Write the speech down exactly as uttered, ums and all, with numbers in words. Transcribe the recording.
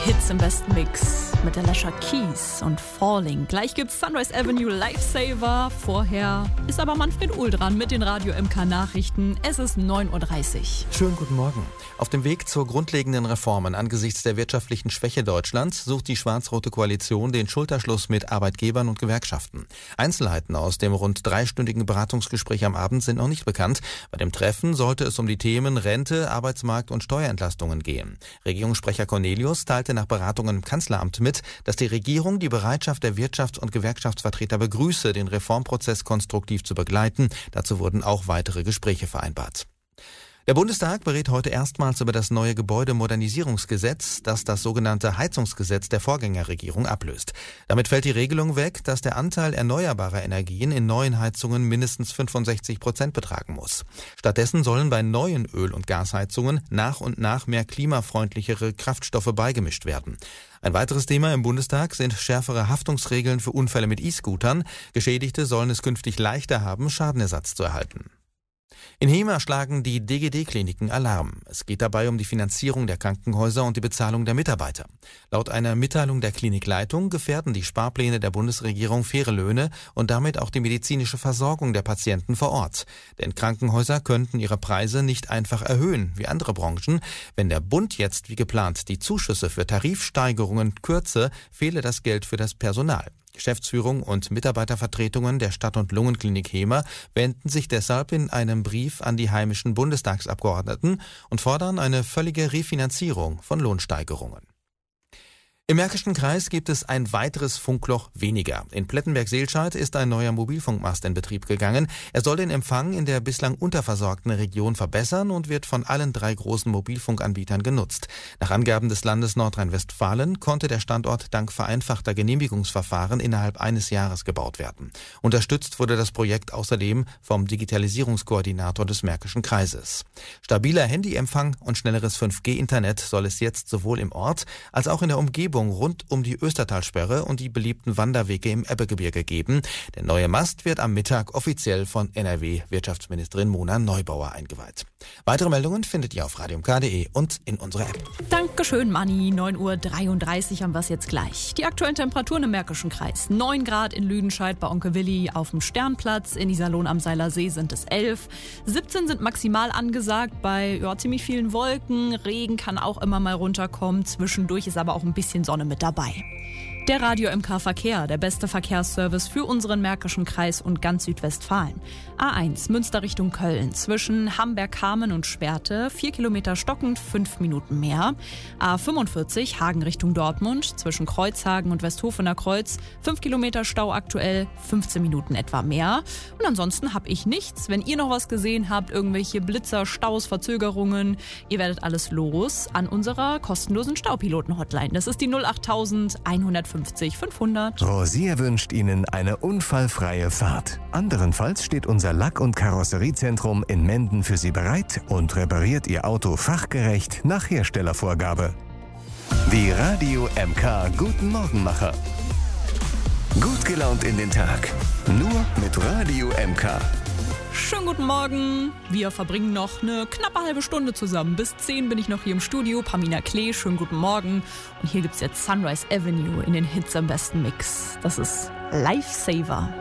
Hits im besten Mix mit Alicia Keys und Falling. Gleich gibt's Sunrise Avenue Lifesaver. Vorher ist aber Manfred Uhl dran mit den Radio M K Nachrichten. Es ist neun Uhr dreißig. Schönen guten Morgen. Auf dem Weg zur grundlegenden Reformen angesichts der wirtschaftlichen Schwäche Deutschlands sucht die schwarz-rote Koalition den Schulterschluss mit Arbeitgebern und Gewerkschaften. Einzelheiten aus dem rund dreistündigen Beratungsgespräch am Abend sind noch nicht bekannt. Bei dem Treffen sollte es um die Themen Rente, Arbeitsmarkt und Steuerentlastungen gehen. Regierungssprecher Cornelius teilte nach Beratungen im Kanzleramt mit, dass die Regierung die Bereitschaft der Wirtschafts- und Gewerkschaftsvertreter begrüße, den Reformprozess konstruktiv zu begleiten. Dazu wurden auch weitere Gespräche vereinbart. Der Bundestag berät heute erstmals über das neue Gebäudemodernisierungsgesetz, das das sogenannte Heizungsgesetz der Vorgängerregierung ablöst. Damit fällt die Regelung weg, dass der Anteil erneuerbarer Energien in neuen Heizungen mindestens fünfundsechzig Prozent betragen muss. Stattdessen sollen bei neuen Öl- und Gasheizungen nach und nach mehr klimafreundlichere Kraftstoffe beigemischt werden. Ein weiteres Thema im Bundestag sind schärfere Haftungsregeln für Unfälle mit E-Scootern. Geschädigte sollen es künftig leichter haben, Schadenersatz zu erhalten. In Hemer schlagen die D G D-Kliniken Alarm. Es geht dabei um die Finanzierung der Krankenhäuser und die Bezahlung der Mitarbeiter. Laut einer Mitteilung der Klinikleitung gefährden die Sparpläne der Bundesregierung faire Löhne und damit auch die medizinische Versorgung der Patienten vor Ort. Denn Krankenhäuser könnten ihre Preise nicht einfach erhöhen, wie andere Branchen. Wenn der Bund jetzt wie geplant die Zuschüsse für Tarifsteigerungen kürze, fehle das Geld für das Personal. Geschäftsführung und Mitarbeitervertretungen der Stadt- und Lungenklinik Hemer wenden sich deshalb in einem Brief an die heimischen Bundestagsabgeordneten und fordern eine völlige Refinanzierung von Lohnsteigerungen. Im Märkischen Kreis gibt es ein weiteres Funkloch weniger. In Plettenberg-Seelscheid ist ein neuer Mobilfunkmast in Betrieb gegangen. Er soll den Empfang in der bislang unterversorgten Region verbessern und wird von allen drei großen Mobilfunkanbietern genutzt. Nach Angaben des Landes Nordrhein-Westfalen konnte der Standort dank vereinfachter Genehmigungsverfahren innerhalb eines Jahres gebaut werden. Unterstützt wurde das Projekt außerdem vom Digitalisierungskoordinator des Märkischen Kreises. Stabiler Handyempfang und schnelleres fünf G Internet soll es jetzt sowohl im Ort als auch in der Umgebung rund um die Östertalsperre und die beliebten Wanderwege im Ebbegebirge geben. Der neue Mast wird am Mittag offiziell von N R W-Wirtschaftsministerin Mona Neubauer eingeweiht. Weitere Meldungen findet ihr auf radio m k punkt d e und in unserer App. Dankeschön, Manni. neun Uhr dreiunddreißig haben wir es jetzt gleich. Die aktuellen Temperaturen im Märkischen Kreis. neun Grad in Lüdenscheid bei Onkel Willi auf dem Sternplatz. In Iserlohn am Seiler See sind es elf. siebzehn sind maximal angesagt bei ja, ziemlich vielen Wolken. Regen kann auch immer mal runterkommen. Zwischendurch ist aber auch ein bisschen Sonne mit dabei. Der Radio M K Verkehr, der beste Verkehrsservice für unseren Märkischen Kreis und ganz Südwestfalen. A eins, Münster Richtung Köln, zwischen Hamberg-Kamen und Schwerte, vier Kilometer stockend, fünf Minuten mehr. A fünfundvierzig, Hagen Richtung Dortmund, zwischen Kreuzhagen und Westhofener Kreuz, fünf Kilometer Stau aktuell, fünfzehn Minuten etwa mehr. Und ansonsten habe ich nichts. Wenn ihr noch was gesehen habt, irgendwelche Blitzer, Staus, Verzögerungen, ihr werdet alles los an unserer kostenlosen Staupiloten-Hotline. Das ist die null acht einhundertfünfzig fünfhundert. Rosier wünscht Ihnen eine unfallfreie Fahrt. Anderenfalls steht unser Lack- und Karosseriezentrum in Menden für Sie bereit und repariert Ihr Auto fachgerecht nach Herstellervorgabe. Die Radio M K Guten Morgenmacher. Gut gelaunt in den Tag. Nur mit Radio M K. Schönen guten Morgen. Wir verbringen noch eine knappe halbe Stunde zusammen. Bis zehn bin ich noch hier im Studio. Pamina Klee, schönen guten Morgen. Und hier gibt's jetzt Sunrise Avenue in den Hits am besten Mix. Das ist Lifesaver.